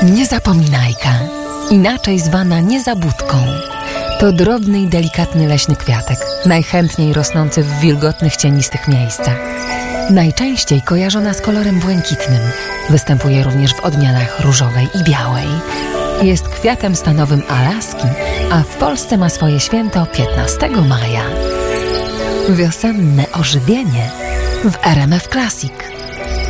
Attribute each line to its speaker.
Speaker 1: Niezapominajka, inaczej zwana niezabudką. To drobny i delikatny leśny kwiatek, najchętniej rosnący w wilgotnych, cienistych miejscach. Najczęściej kojarzona z kolorem błękitnym. Występuje również w odmianach różowej i białej. Jest kwiatem stanowym Alaski, a w Polsce ma swoje święto 15 maja. Wiosenne ożywienie w RMF Classic.